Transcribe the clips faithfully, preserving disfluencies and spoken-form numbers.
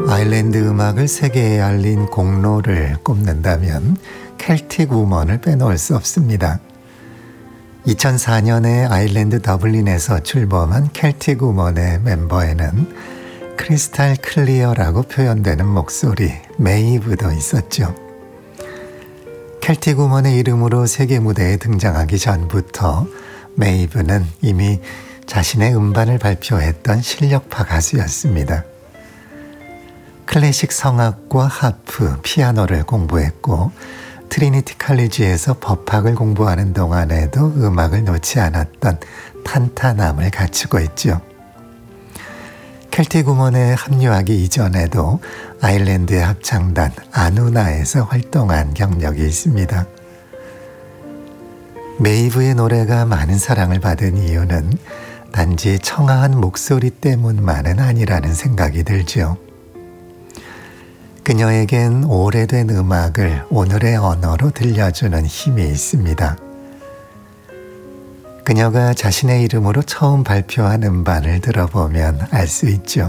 아일랜드 음악을 세계에 알린 공로를 꼽는다면 켈틱 우먼을 빼놓을 수 없습니다. 이천사 년에 아일랜드 더블린에서 출범한 켈틱 우먼의 멤버에는 크리스탈 클리어라고 표현되는 목소리 메이브도 있었죠. 켈틱 우먼의 이름으로 세계 무대에 등장하기 전부터 메이브는 이미 자신의 음반을 발표했던 실력파 가수였습니다. 클래식 성악과 하프, 피아노를 공부했고 트리니티 칼리지에서 법학을 공부하는 동안에도 음악을 놓지 않았던 탄탄함을 갖추고 있죠. 켈틱 우먼에 합류하기 이전에도 아일랜드의 합창단 아누나에서 활동한 경력이 있습니다. 메이브의 노래가 많은 사랑을 받은 이유는 단지 청아한 목소리 때문만은 아니라는 생각이 들죠. 그녀에겐 오래된 음악을 오늘의 언어로 들려주는 힘이 있습니다. 그녀가 자신의 이름으로 처음 발표한 음반을 들어보면 알 수 있죠.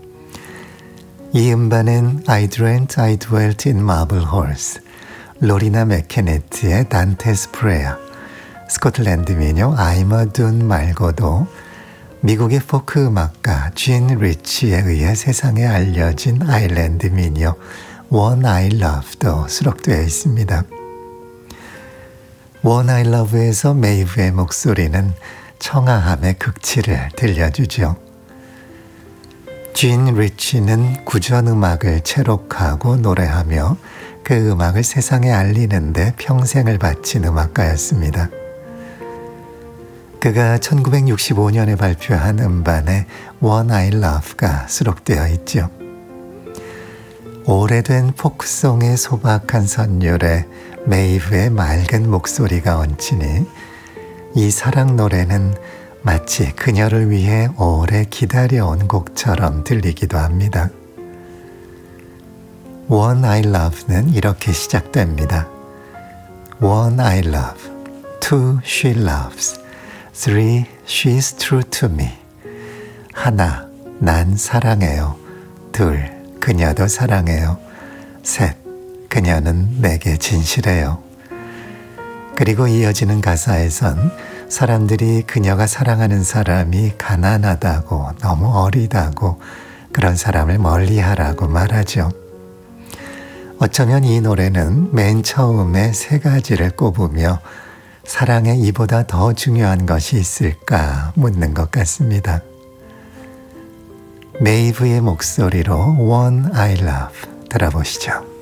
이 음반은 I Dreamt I Dwelt in Marble Halls, 로리나 맥케네트의 Dante's Prayer, 스코틀랜드 민요 I'm a Dune 말고도 미국의 포크 음악가 진 리치에 의해 세상에 알려진 아일랜드 민요 One I Love도 수록되어 있습니다. One I Love에서 메이브의 목소리는 청아함의 극치를 들려주죠. 진 리치는 구전 음악을 채록하고 노래하며 그 음악을 세상에 알리는 데 평생을 바친 음악가였습니다. 그가 천구백육십오 년에 발표한 음반에 One I Love가 수록되어 있죠. 오래된 포크송의 소박한 선율에 메이브의 맑은 목소리가 얹히니 이 사랑 노래는 마치 그녀를 위해 오래 기다려온 곡처럼 들리기도 합니다. One I Love는 이렇게 시작됩니다. One I love, two she loves, three she's true to me. 하나, 난 사랑해요. 둘, 그녀도 사랑해요. 셋, 그녀는 내게 진실해요. 그리고 이어지는 가사에선 사람들이 그녀가 사랑하는 사람이 가난하다고, 너무 어리다고, 그런 사람을 멀리하라고 말하죠. 어쩌면 이 노래는 맨 처음에 세 가지를 꼽으며 사랑에 이보다 더 중요한 것이 있을까 묻는 것 같습니다. 메이브의 목소리로 One I Love 들어보시죠.